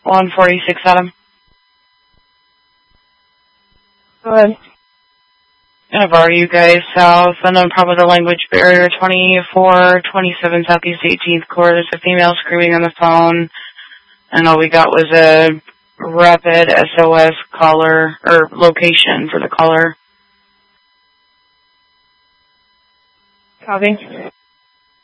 146 Adam. Go ahead. Navarre, you guys, south, unknown problem with the language barrier, 2427 Southeast 18th Court. There's a female screaming on the phone, and all we got was a rapid SOS caller, or location for the caller. Copy.